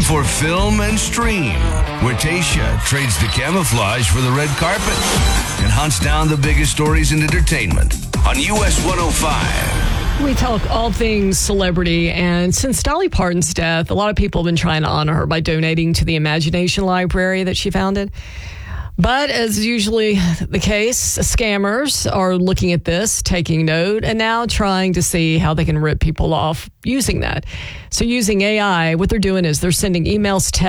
for Film and Stream, where Tayshia trades the camouflage for the red carpet and hunts down the biggest stories in entertainment on US 105. We talk all things celebrity, and since Dolly Parton's death, a lot of people have been trying to honor her by donating to the Imagination Library that she founded. But as usually the case, scammers are looking at this, taking note, and now trying to see how they can rip people off using that. So using AI, what they're doing is they're sending emails, texts,